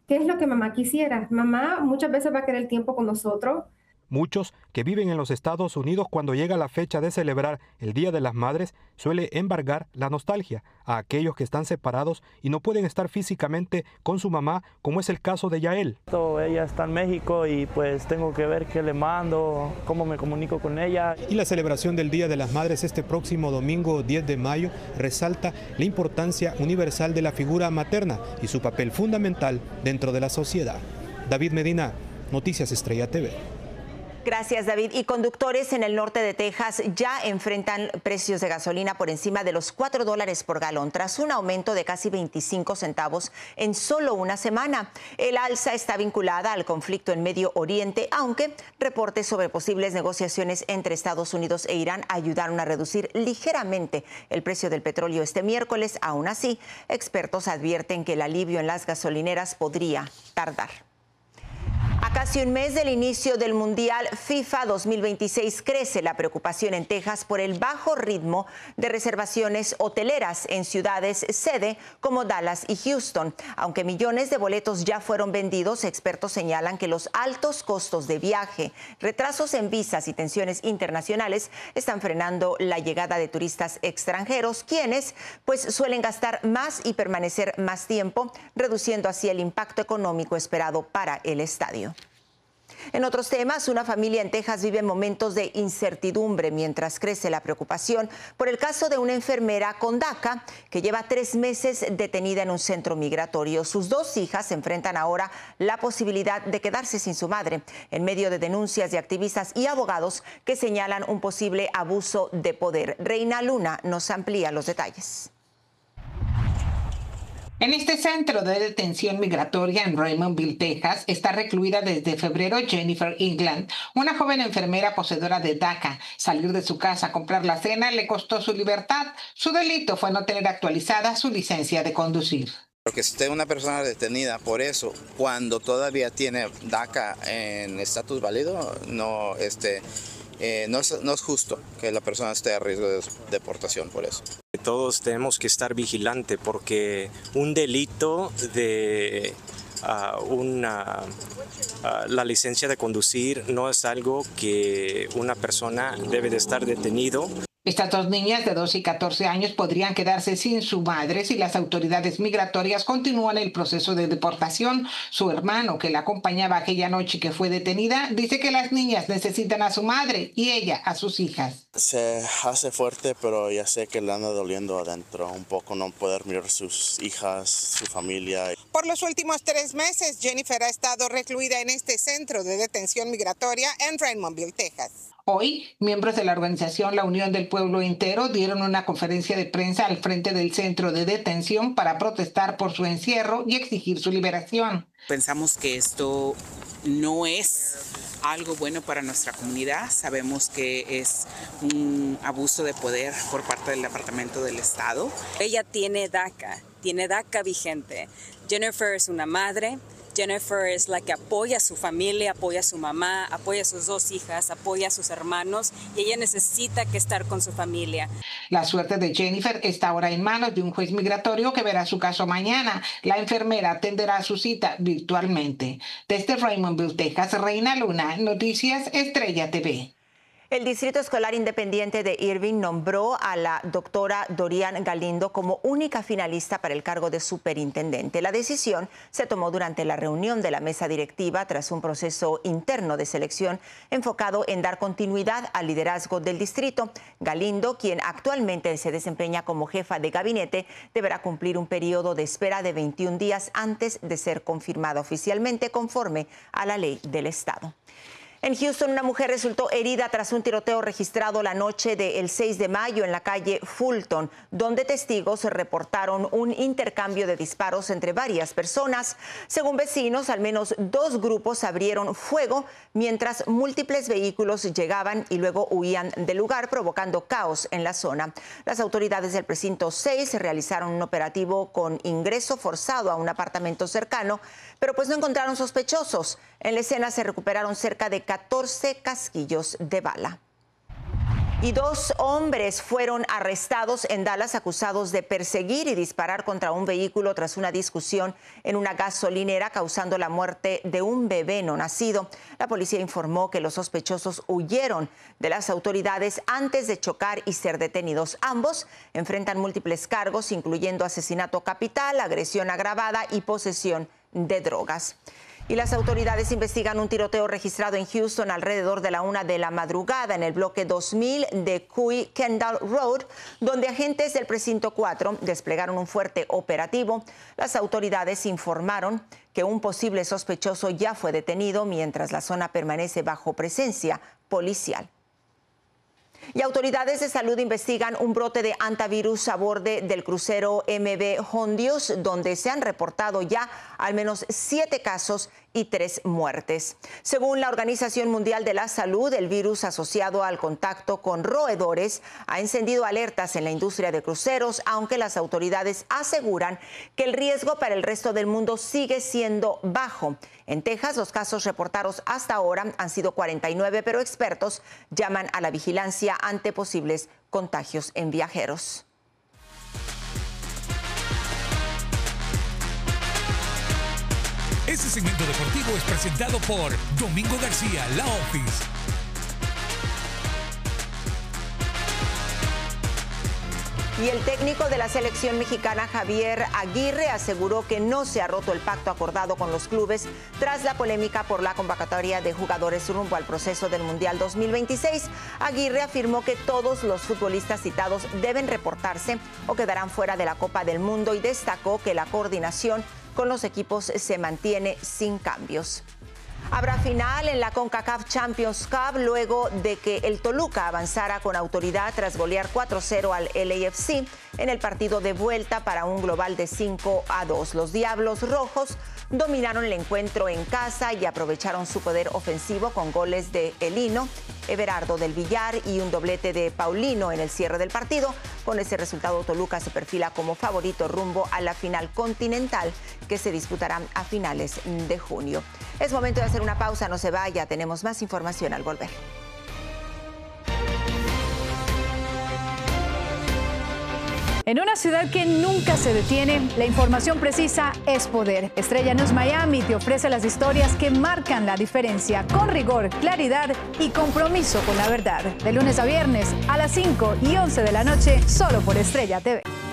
¿Qué es lo que mamá quisiera? Mamá muchas veces va a querer tiempo con nosotros. Muchos que viven en los Estados Unidos cuando llega la fecha de celebrar el Día de las Madres suele embargar la nostalgia a aquellos que están separados y no pueden estar físicamente con su mamá, como es el caso de Yael. Ella está en México y pues tengo que ver qué le mando, cómo me comunico con ella. Y la celebración del Día de las Madres este próximo domingo 10 de mayo resalta la importancia universal de la figura materna y su papel fundamental dentro de la sociedad. David Medina, Noticias Estrella TV. Gracias, David. Y conductores en el norte de Texas ya enfrentan precios de gasolina por encima de los $4 por galón, tras un aumento de casi 25 centavos en solo una semana. El alza está vinculada al conflicto en Medio Oriente, aunque reportes sobre posibles negociaciones entre Estados Unidos e Irán ayudaron a reducir ligeramente el precio del petróleo este miércoles. Aún así, expertos advierten que el alivio en las gasolineras podría tardar. A casi un mes del inicio del Mundial FIFA 2026 crece la preocupación en Texas por el bajo ritmo de reservaciones hoteleras en ciudades sede como Dallas y Houston. Aunque millones de boletos ya fueron vendidos, expertos señalan que los altos costos de viaje, retrasos en visas y tensiones internacionales están frenando la llegada de turistas extranjeros, quienes pues suelen gastar más y permanecer más tiempo, reduciendo así el impacto económico esperado para el estadio. En otros temas, una familia en Texas vive momentos de incertidumbre mientras crece la preocupación por el caso de una enfermera con DACA que lleva 3 meses detenida en un centro migratorio. Sus 2 hijas enfrentan ahora la posibilidad de quedarse sin su madre en medio de denuncias de activistas y abogados que señalan un posible abuso de poder. Reina Luna nos amplía los detalles. En este centro de detención migratoria en Raymondville, Texas, está recluida desde febrero Jennifer England, una joven enfermera poseedora de DACA. Salir de su casa a comprar la cena le costó su libertad. Su delito fue no tener actualizada su licencia de conducir. Porque si esté una persona detenida por eso, cuando todavía tiene DACA en estatus válido, no es justo que la persona esté a riesgo de deportación por eso. Todos tenemos que estar vigilantes porque un delito de la licencia de conducir no es algo que una persona debe de estar detenido. Estas 2 niñas de 12 y 14 años podrían quedarse sin su madre si las autoridades migratorias continúan el proceso de deportación. Su hermano, que la acompañaba aquella noche que fue detenida, dice que las niñas necesitan a su madre y ella a sus hijas. Se hace fuerte, pero ya sé que le anda doliendo adentro un poco no poder mirar sus hijas, su familia. Por los últimos 3 meses, Jennifer ha estado recluida en este centro de detención migratoria en Raymondville, Texas. Hoy, miembros de la organización La Unión del Pueblo Entero dieron una conferencia de prensa al frente del centro de detención para protestar por su encierro y exigir su liberación. Pensamos que esto no es algo bueno para nuestra comunidad. Sabemos que es un abuso de poder por parte del Departamento del Estado. Ella tiene DACA vigente. Jennifer es una madre. Jennifer es la que apoya a su familia, apoya a su mamá, apoya a sus 2 hijas, apoya a sus hermanos y ella necesita que estar con su familia. La suerte de Jennifer está ahora en manos de un juez migratorio que verá su caso mañana. La enfermera atenderá su cita virtualmente. Desde Raymondville, Texas, Reina Luna, Noticias Estrella TV. El Distrito Escolar Independiente de Irving nombró a la doctora Dorian Galindo como única finalista para el cargo de superintendente. La decisión se tomó durante la reunión de la mesa directiva tras un proceso interno de selección enfocado en dar continuidad al liderazgo del distrito. Galindo, quien actualmente se desempeña como jefa de gabinete, deberá cumplir un periodo de espera de 21 días antes de ser confirmada oficialmente conforme a la ley del Estado. En Houston, una mujer resultó herida tras un tiroteo registrado la noche del 6 de mayo en la calle Fulton, donde testigos reportaron un intercambio de disparos entre varias personas. Según vecinos, al menos 2 grupos abrieron fuego mientras múltiples vehículos llegaban y luego huían del lugar, provocando caos en la zona. Las autoridades del precinto 6 realizaron un operativo con ingreso forzado a un apartamento cercano, pero pues no encontraron sospechosos. En la escena se recuperaron cerca de 14 casquillos de bala. Y 2 hombres fueron arrestados en Dallas acusados de perseguir y disparar contra un vehículo tras una discusión en una gasolinera causando la muerte de un bebé no nacido. La policía informó que los sospechosos huyeron de las autoridades antes de chocar y ser detenidos. Ambos enfrentan múltiples cargos, incluyendo asesinato capital, agresión agravada y posesión de drogas. Y las autoridades investigan un tiroteo registrado en Houston alrededor de la 1 de la madrugada en el bloque 2000 de Cuy Kendall Road, donde agentes del precinto 4 desplegaron un fuerte operativo. Las autoridades informaron que un posible sospechoso ya fue detenido mientras la zona permanece bajo presencia policial. Y autoridades de salud investigan un brote de hantavirus a bordo del crucero MV Hondios, donde se han reportado ya al menos 7 casos y 3 muertes. Según la Organización Mundial de la Salud, el virus asociado al contacto con roedores ha encendido alertas en la industria de cruceros, aunque las autoridades aseguran que el riesgo para el resto del mundo sigue siendo bajo. En Texas, los casos reportados hasta ahora han sido 49, pero expertos llaman a la vigilancia ante posibles contagios en viajeros. Este segmento deportivo es presentado por Domingo García, La Office. Y el técnico de la selección mexicana, Javier Aguirre, aseguró que no se ha roto el pacto acordado con los clubes tras la polémica por la convocatoria de jugadores rumbo al proceso del Mundial 2026. Aguirre afirmó que todos los futbolistas citados deben reportarse o quedarán fuera de la Copa del Mundo y destacó que la coordinación con los equipos se mantiene sin cambios. Habrá final en la CONCACAF Champions Cup luego de que el Toluca avanzara con autoridad tras golear 4-0 al LAFC en el partido de vuelta para un global de 5-2. Los Diablos Rojos dominaron el encuentro en casa y aprovecharon su poder ofensivo con goles de Elino, Everardo del Villar y un doblete de Paulino en el cierre del partido. Con ese resultado, Toluca se perfila como favorito rumbo a la final continental que se disputará a finales de junio. Es momento de hacer una pausa, no se vaya, tenemos más información al volver. En una ciudad que nunca se detiene, la información precisa es poder. Estrella News Miami te ofrece las historias que marcan la diferencia, con rigor, claridad y compromiso con la verdad. De lunes a viernes a las 5 y 11 de la noche, solo por Estrella TV.